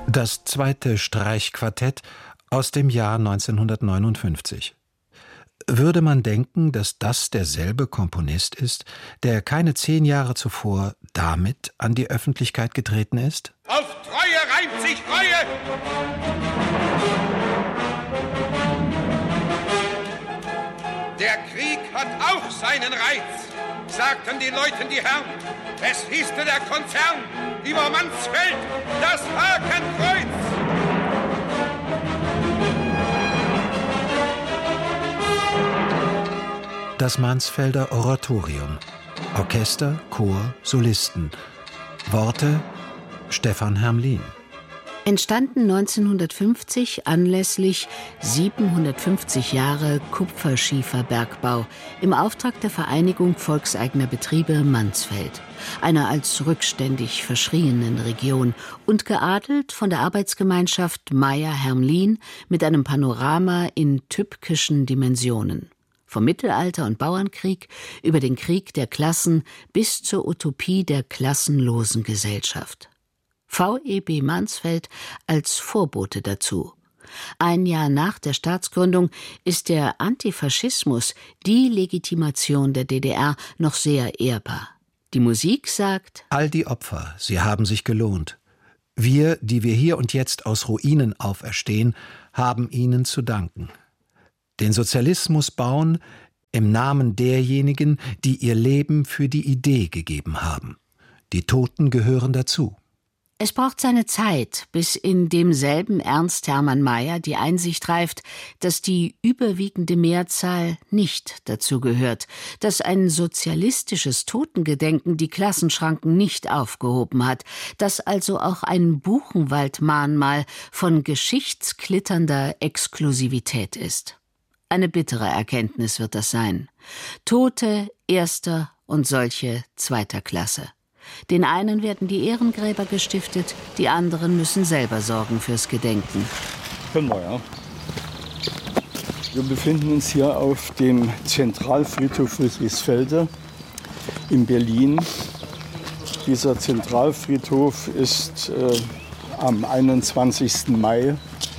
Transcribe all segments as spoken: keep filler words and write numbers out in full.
Das zweite Streichquartett aus dem Jahr neunzehnhundertneunundfünfzig. Würde man denken, dass das derselbe Komponist ist, der keine zehn Jahre zuvor damit an die Öffentlichkeit getreten ist? Auf Treue reimt sich Reue! Der Krieg hat auch seinen Reiz, sagten die Leuten die Herren. Es hießte der Konzern über Mansfeld das Hakenkreuz. Das Mansfelder Oratorium. Orchester, Chor, Solisten. Worte Stefan Hermlin. Entstanden neunzehnhundertfünfzig anlässlich siebenhundertfünfzig Jahre Kupferschieferbergbau im Auftrag der Vereinigung Volkseigener Betriebe Mansfeld, einer als rückständig verschrienen Region, und geadelt von der Arbeitsgemeinschaft Meyer-Hermlin mit einem Panorama in tübkischen Dimensionen. Vom Mittelalter und Bauernkrieg über den Krieg der Klassen bis zur Utopie der klassenlosen Gesellschaft. V E B Mansfeld als Vorbote dazu. Ein Jahr nach der Staatsgründung ist der Antifaschismus, die Legitimation der D D R, noch sehr ehrbar. Die Musik sagt: All die Opfer, sie haben sich gelohnt. Wir, die wir hier und jetzt aus Ruinen auferstehen, haben ihnen zu danken. Den Sozialismus bauen im Namen derjenigen, die ihr Leben für die Idee gegeben haben. Die Toten gehören dazu. Es braucht seine Zeit, bis in demselben Ernst Hermann Meyer die Einsicht reift, dass die überwiegende Mehrzahl nicht dazu gehört, dass ein sozialistisches Totengedenken die Klassenschranken nicht aufgehoben hat, dass also auch ein Buchenwald-Mahnmal von geschichtsklitternder Exklusivität ist. Eine bittere Erkenntnis wird das sein. Tote erster und solche zweiter Klasse. Den einen werden die Ehrengräber gestiftet, die anderen müssen selber sorgen fürs Gedenken. Können wir, ja. Wir befinden uns hier auf dem Zentralfriedhof Friedrichsfelde in Berlin. Dieser Zentralfriedhof ist äh, am einundzwanzigsten Mai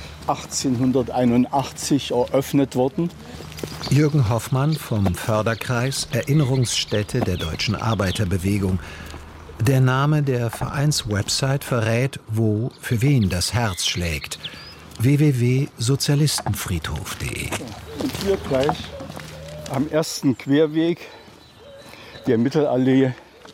achtzehnhunderteinundachtzig eröffnet worden. Jürgen Hoffmann vom Förderkreis Erinnerungsstätte der Deutschen Arbeiterbewegung. Der Name der Vereinswebsite verrät, wo für wen das Herz schlägt. w w w punkt sozialistenfriedhof punkt de. Und hier gleich am ersten Querweg der Mittelallee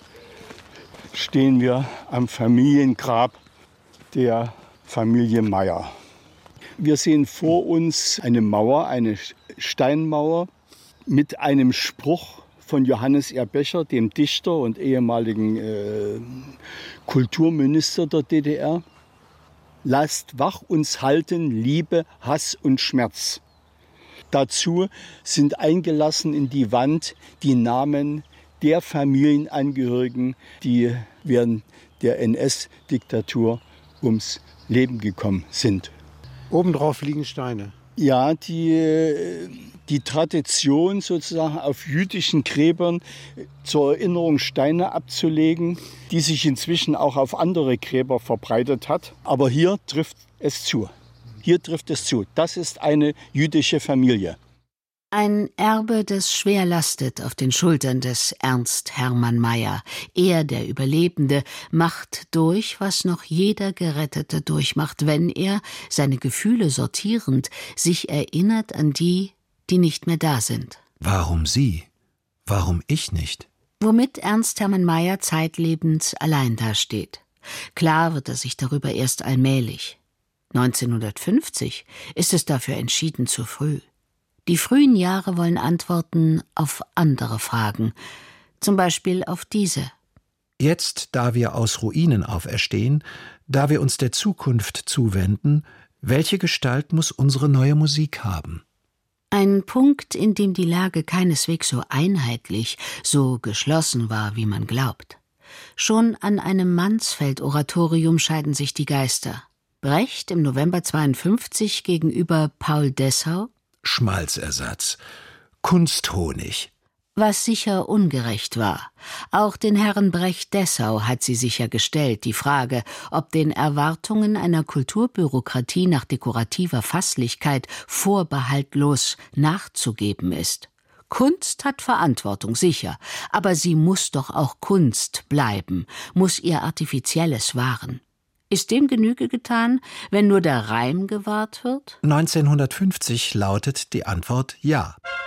stehen wir am Familiengrab der Familie Meyer. Wir sehen vor uns eine Mauer, eine Steinmauer mit einem Spruch von Johannes R. Becher, dem Dichter und ehemaligen äh, Kulturminister der D D R. Lasst wach uns halten, Liebe, Hass und Schmerz. Dazu sind eingelassen in die Wand die Namen der Familienangehörigen, die während der N S-Diktatur ums Leben gekommen sind. Obendrauf liegen Steine. Ja, die, die Tradition sozusagen auf jüdischen Gräbern zur Erinnerung Steine abzulegen, die sich inzwischen auch auf andere Gräber verbreitet hat. Aber hier trifft es zu. Hier trifft es zu. Das ist eine jüdische Familie. Ein Erbe, das schwer lastet auf den Schultern des Ernst Hermann Meyer. Er, der Überlebende, macht durch, was noch jeder Gerettete durchmacht, wenn er, seine Gefühle sortierend, sich erinnert an die, die nicht mehr da sind. Warum sie? Warum ich nicht? Womit Ernst Hermann Meyer zeitlebens allein dasteht. Klar wird er sich darüber erst allmählich. neunzehnhundertfünfzig ist es dafür entschieden zu früh. Die frühen Jahre wollen Antworten auf andere Fragen, zum Beispiel auf diese. Jetzt, da wir aus Ruinen auferstehen, da wir uns der Zukunft zuwenden, welche Gestalt muss unsere neue Musik haben? Ein Punkt, in dem die Lage keineswegs so einheitlich, so geschlossen war, wie man glaubt. Schon an einem Mansfeld-Oratorium scheiden sich die Geister. Brecht im November zweiundfünfzig gegenüber Paul Dessau. Schmalzersatz, Kunsthonig. Was sicher ungerecht war. Auch den Herren Brecht-Dessau hat sie sicher gestellt, die Frage, ob den Erwartungen einer Kulturbürokratie nach dekorativer Fasslichkeit vorbehaltlos nachzugeben ist. Kunst hat Verantwortung, sicher, aber sie muss doch auch Kunst bleiben, muss ihr Artifizielles wahren. Ist dem Genüge getan, wenn nur der Reim gewahrt wird? neunzehnhundertfünfzig lautet die Antwort ja.